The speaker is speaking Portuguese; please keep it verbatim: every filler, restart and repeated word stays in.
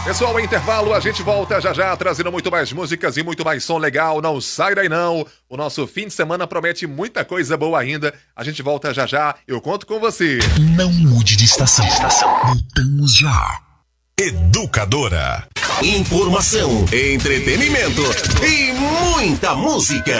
Pessoal, intervalo, a gente volta já já trazendo muito mais músicas e muito mais som legal. Não sai daí não. O nosso fim de semana promete muita coisa boa ainda. A gente volta já já. Eu conto com você. Não mude de estação. estação. Voltamos já. Educadora. Informação, entretenimento e muita música.